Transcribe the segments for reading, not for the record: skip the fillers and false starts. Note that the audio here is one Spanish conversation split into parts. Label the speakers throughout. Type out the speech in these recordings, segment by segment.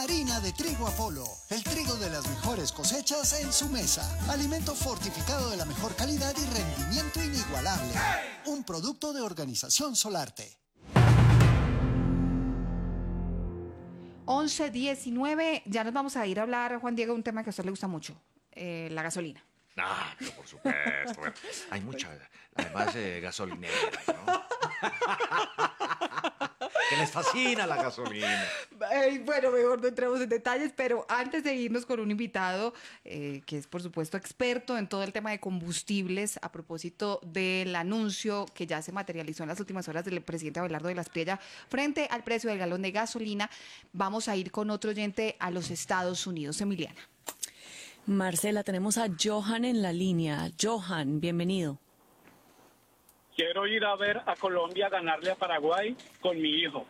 Speaker 1: Harina de trigo Apolo, el trigo de las mejores cosechas en su mesa. Alimento fortificado de la mejor calidad y rendimiento inigualable. Un producto de Organización Solarte.
Speaker 2: 11:19, ya nos vamos a ir a hablar, Juan Diego, de un tema que a usted le gusta mucho, la gasolina.
Speaker 3: Ah, pero por supuesto. Bueno, hay mucha, además, gasolinera, ¿no? Que les fascina la gasolina.
Speaker 2: Bueno, mejor no entremos en detalles, pero antes de irnos con un invitado que es, por supuesto, experto en todo el tema de combustibles, a propósito del anuncio que ya se materializó en las últimas horas del presidente Abelardo de la Espriella frente al precio del galón de gasolina, vamos a ir con otro oyente a los Estados Unidos. Emiliana.
Speaker 4: Marcela, tenemos a Johan en la línea. Johan, bienvenido.
Speaker 5: Quiero ir a ver a Colombia ganarle a Paraguay con mi hijo.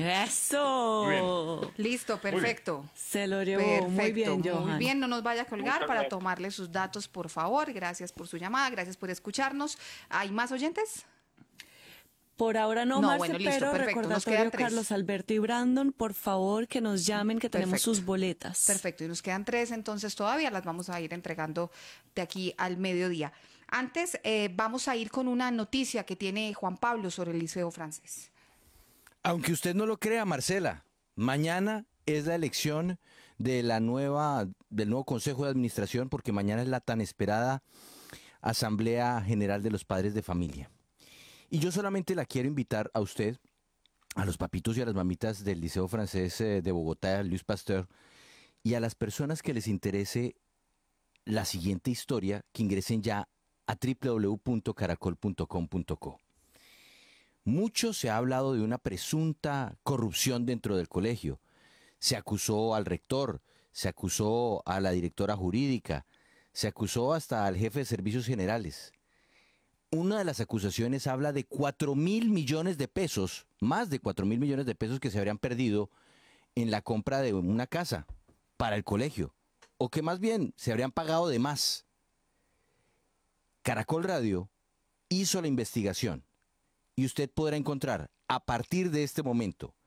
Speaker 4: ¡Eso!
Speaker 2: Listo, perfecto.
Speaker 4: Se lo llevó.
Speaker 2: Perfecto,
Speaker 4: muy bien, Johan.
Speaker 2: Muy bien, no nos vaya a colgar
Speaker 5: Muchas
Speaker 2: para
Speaker 5: gracias.
Speaker 2: tomarle sus datos, por favor. Gracias por su llamada, gracias por escucharnos. ¿Hay más oyentes?
Speaker 4: Por ahora no,
Speaker 2: No,
Speaker 4: Marce,
Speaker 2: bueno, listo,
Speaker 4: pero
Speaker 2: perfecto, nos
Speaker 4: recordatorio,
Speaker 2: quedan 3.
Speaker 4: Carlos Alberto y Brandon, por favor, que nos llamen, que tenemos
Speaker 2: Perfecto.
Speaker 4: sus boletas.
Speaker 2: Perfecto, y nos quedan 3, entonces todavía las vamos a ir entregando de aquí al mediodía. Antes, vamos a ir con una noticia que tiene Juan Pablo sobre el Liceo Francés.
Speaker 6: Aunque usted no lo crea, Marcela, mañana es la elección de del nuevo Consejo de Administración, porque mañana es la tan esperada Asamblea General de los Padres de Familia. Y yo solamente la quiero invitar a usted, a los papitos y a las mamitas del Liceo Francés de Bogotá, Louis Pasteur, y a las personas que les interese la siguiente historia, que ingresen ya a www.caracol.com.co. Mucho se ha hablado de una presunta corrupción dentro del colegio. Se acusó al rector, se acusó a la directora jurídica, se acusó hasta al jefe de servicios generales. Una de las acusaciones habla de 4.000 millones de pesos, más de 4.000 millones de pesos que se habrían perdido en la compra de una casa para el colegio, o que más bien se habrían pagado de más. Caracol Radio hizo la investigación y usted podrá encontrar a partir de este momento